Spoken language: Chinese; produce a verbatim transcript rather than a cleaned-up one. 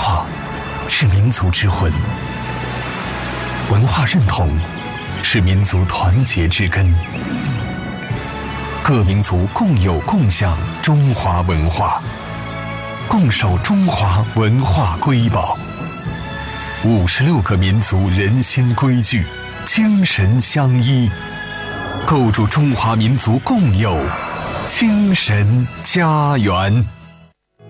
化是民族之魂，文化认同是民族团结之根。各民族共有共享中华文化，共守中华文化瑰宝。五十六个民族人心归聚，精神相依，构筑中华民族共有精神家园。